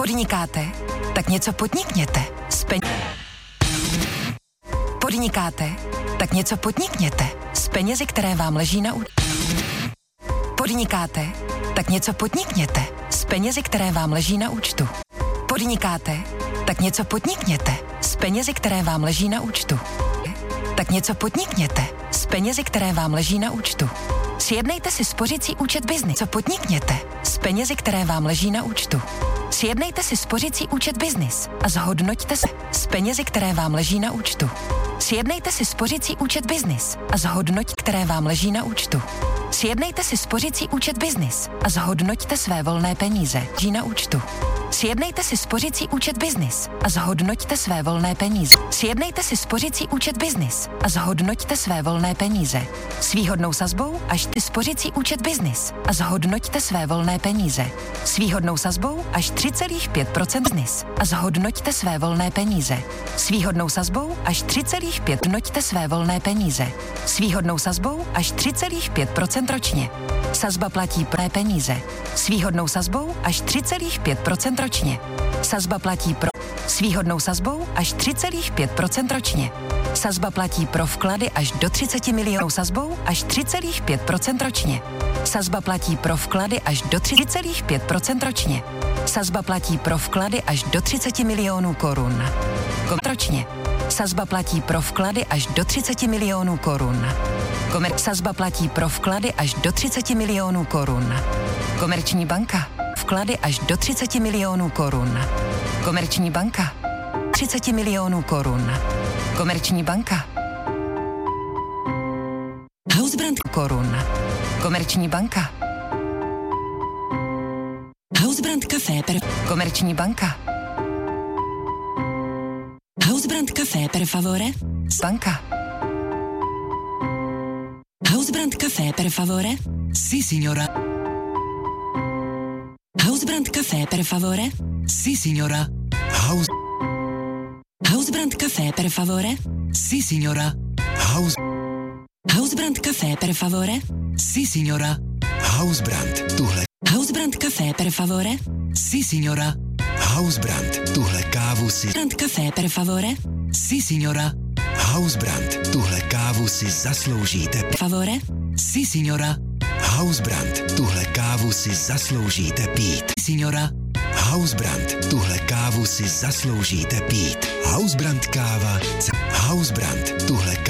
Podnikáte? Tak něco podnikněte. Podnikáte? Tak něco podnikněte. S penězi, které vám leží na účtu. Podnikáte? Tak něco podnikněte. S penězi, které vám leží na účtu. Podnikáte? Tak něco podnikněte. S penězi, které vám leží na účtu. Tak něco podnikněte. S penězi, které vám leží na účtu. Sjednejte si spořicí účet Biznis. Co podnikněte? S penězi, které vám leží na účtu. Sjednejte si spořicí účet Biznis a zhodnoťte se s penězi, které vám leží na účtu. Sjednejte si spořicí účet Biznis a zhodnoť, které vám leží na účtu. Sjednejte si spořicí účet Biznis a zhodnoťte své volné peníze. Leží na účtu. Sjednejte si spořicí účet Biznis a zhodnoťte své volné peníze. Sjednejte si spořicí účet Biznis a zhodnoťte své volné peníze. S výhodnou sazbou až ty spořicí účet Biznis a zhodnoťte své volné peníze. S výhodnou sazbou až 3,5% Biznis a zhodnoťte své volné peníze. S výhodnou sazbou až 3,5% Hodnoťte své volné peníze. S výhodnou sazbou až 3,5% ročně. Sazba platí pro peníze. S výhodnou sazbou až 3,5% ročně. Sazba platí pro s výhodnou sazbou až 3,5% ročně. Sazba platí pro vklady až do 30 milionů sazbou až 3,5% ročně. Sazba platí pro vklady až do 3,5% ročně. Sazba platí pro vklady až do 30 milionů korun. Ročně. Sazba platí pro vklady až do 30 milionů korun. Sazba platí pro vklady až do 30 milionů korun. Komerční banka. Vklady až do 30 milionů korun. Komerční banka. 30 milionů korun. Komerční banka. Hausbrand korun. Komerční banka. Hausbrand Café per Komerční banka. Hausbrand Café per favore. Banka. Hausbrand Café per favore. Sì, signora. Hausbrand Café per favore. Sì, signora. Hausbrand Café per favore. Sì, signora. Hausbrand Café per favore. Sì, signora. Hausbrand Café per favore. Sì, signora. Hausbrand, tuhle kávu si... Hausbrand Café per favore. Sì, signora. Hausbrand, tuhle kávu si zasloužíte... Favore. Sì, signora. Hausbrand, tuhle kávu si zasloužíte pít. Signora. Hausbrand, tuhle kávu si zasloužíte pít. Hausbrand káva... Hausbrand, tuhle kávu...